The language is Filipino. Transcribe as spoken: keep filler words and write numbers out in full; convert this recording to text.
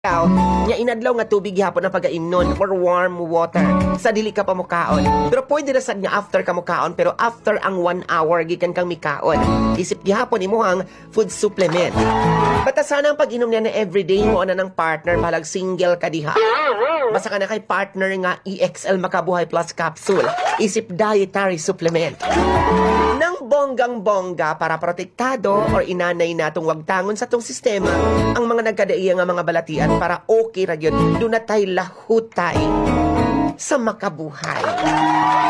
Ikaw, nya inadlaw nga tubig gihapon ang pagaimnon or warm water sa dili ka pa mukaon. Pero pwede na sad nga after ka mukaon, pero after ang one hour gikan kang mikaon. Isip gihapon imo ang food supplement. Batasan ang pag-inom niya na everyday mo na ng partner balag single ka diha. Basta ka na kay partner nga E X L Makabuhay Plus Capsule. Isip dietary supplement. Nang bonggang-bongga para protektado or inanay natong wagtangon sa tong sistema ang mga nagkadaiya nga mga balatian para okay ra gyud dunay lahutay sa makabuhay.